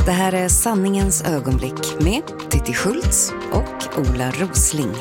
Det här är Sanningens ögonblick med Titti Schultz och Ola Rosling.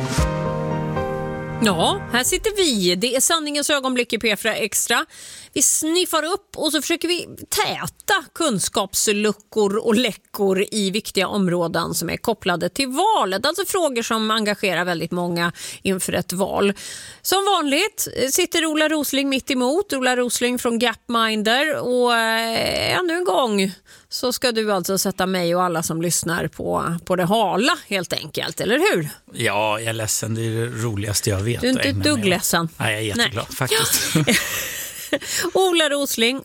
Ja, här sitter vi. Det är Sanningens ögonblick i P4 Extra. Vi sniffar upp och så försöker vi täta kunskapsluckor och läckor i viktiga områden som är kopplade till valet. Alltså frågor som engagerar väldigt många inför ett val. Som vanligt sitter Ola Rosling mitt emot. Ola Rosling från Gapminder. Och ännu en gång så ska du alltså sätta mig och alla som lyssnar på det hala helt enkelt, eller hur? Ja, jag är ledsen. Det är det roligaste jag vet. Du är inte ett dugg ledsen. Nej, jag är jätteglad faktiskt. Ola Rosling,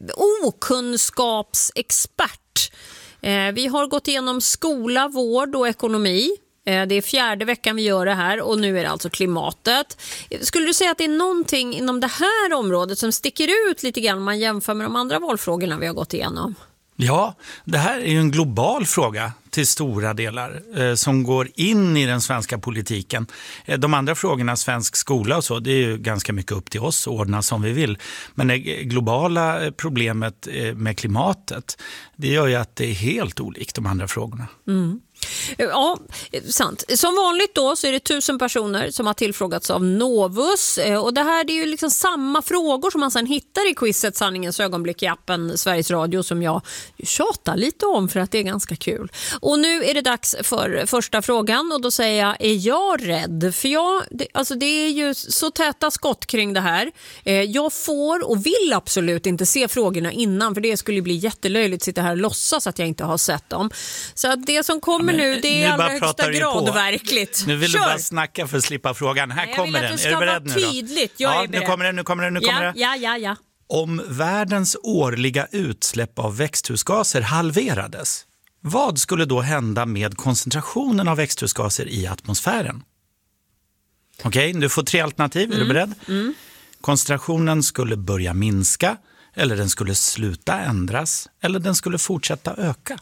okunskapsexpert. Vi har gått igenom skola, vård och ekonomi. Det är 4:e veckan vi gör det här och nu är det alltså klimatet. Skulle du säga att det är någonting inom det här området som sticker ut lite grann om man jämför med de andra valfrågorna vi har gått igenom? Ja, det här är ju en global fråga till stora delar som går in i den svenska politiken. De andra frågorna, svensk skola och så, det är ju ganska mycket upp till oss att ordna som vi vill. Men det globala problemet med klimatet, det gör ju att det är helt olikt de andra frågorna. Mm. Ja, sant. Som vanligt då så är det 1000 personer som har tillfrågats av Novus och det här det är ju liksom samma frågor som man sedan hittar i quizet Sanningens ögonblick i appen Sveriges Radio som jag tjatar lite om för att det är ganska kul. Och nu är det dags för första frågan och då säger jag, är jag rädd? För det är ju så täta skott kring det här. Jag får och vill absolut inte se frågorna innan för det skulle bli jättelöjligt att sitta här och låtsas att jag inte har sett dem. Så att det som kommer nu, det är i allra högsta grad verkligt. Nu vill du bara snacka för att slippa frågan. Här kommer den. Är du beredd nu då? Tydligt. Jag är beredd. Nu kommer den. Ja. Om världens årliga utsläpp av växthusgaser halverades, vad skulle då hända med koncentrationen av växthusgaser i atmosfären? Okej, du får 3 alternativ. Är du beredd? Mm. Koncentrationen skulle börja minska, eller den skulle sluta ändras, eller den skulle fortsätta öka.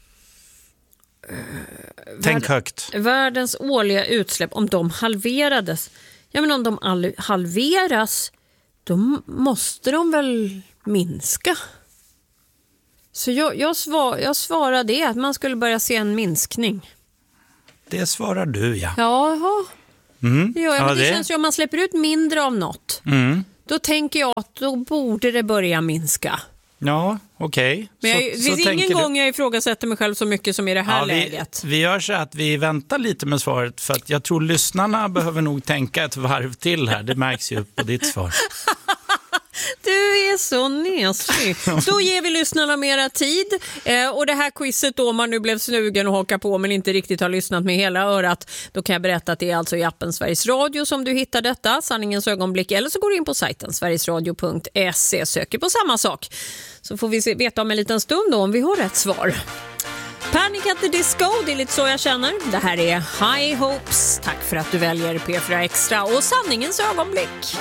Tänk högt. Världens årliga utsläpp, om de halverades. Ja, men om de halveras, då måste de väl minska. Så jag svarar det, att man skulle börja se en minskning. Det svarar du, ja. Jaha. Mm. Men det känns ju om man släpper ut mindre av något. Då tänker jag att då borde det börja minska. Ja, okej. Men det finns ingen gång jag ifrågasätter mig själv så mycket som i det här läget. Vi gör så att vi väntar lite med svaret för att jag tror lyssnarna behöver nog tänka ett varv till här. Det märks ju på ditt svar. Du är så nesig. Då ger vi lyssnarna mera tid. Och det här quizet då, om man nu blev snugen och hakar på men inte riktigt har lyssnat med hela örat, då kan jag berätta att det är alltså i appen Sveriges Radio som du hittar detta, Sanningens ögonblick, eller så går du in på sajten sverigesradio.se, söker på samma sak. Så får vi veta om en liten stund då om vi har rätt svar. Panic at the Disco, det är lite så jag känner. Det här är High Hopes. Tack för att du väljer P4 Extra och Sanningens ögonblick.